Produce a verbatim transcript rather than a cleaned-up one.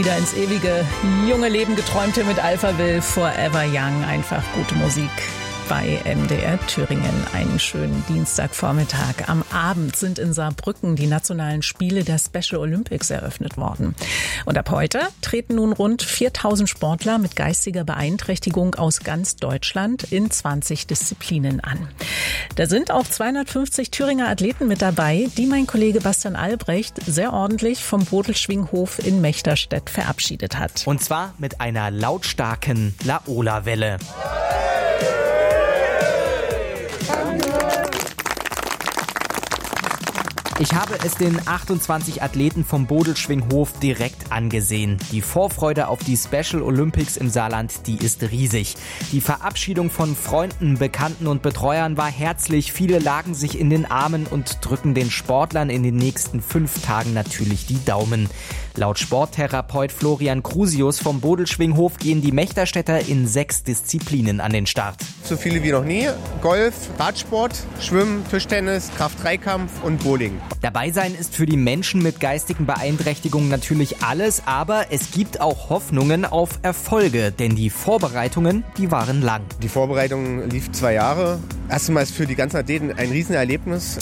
Wieder ins ewige junge Leben geträumte mit Alphaville, Forever Young. Einfach gute Musik bei M D R Thüringen. Einen schönen Dienstagvormittag. Am Abend sind in Saarbrücken die nationalen Spiele der Special Olympics eröffnet worden. Und ab heute treten nun rund viertausend Sportler mit geistiger Beeinträchtigung aus ganz Deutschland in zwanzig Disziplinen an. Da sind auch zweihundertfünfzig Thüringer Athleten mit dabei, die mein Kollege Bastian Albrecht sehr ordentlich vom Bodelschwinghof in Mechterstedt verabschiedet hat. Und zwar mit einer lautstarken Laola-Welle. Ich habe es den achtundzwanzig Athleten vom Bodelschwinghof direkt angesehen. Die Vorfreude auf die Special Olympics im Saarland, die ist riesig. Die Verabschiedung von Freunden, Bekannten und Betreuern war herzlich. Viele lagen sich in den Armen und drücken den Sportlern in den nächsten fünf Tagen natürlich die Daumen. Laut Sporttherapeut Florian Crusius vom Bodelschwinghof gehen die Mechterstädter in sechs Disziplinen an den Start. So viele wie noch nie. Golf, Radsport, Schwimmen, Tischtennis, Kraft-Dreikampf und Bowling. Dabei sein ist für die Menschen mit geistigen Beeinträchtigungen natürlich alles, aber es gibt auch Hoffnungen auf Erfolge, denn die Vorbereitungen, die waren lang. Die Vorbereitung lief zwei Jahre. Erstmal ist für die ganzen Athleten ein Riesenerlebnis.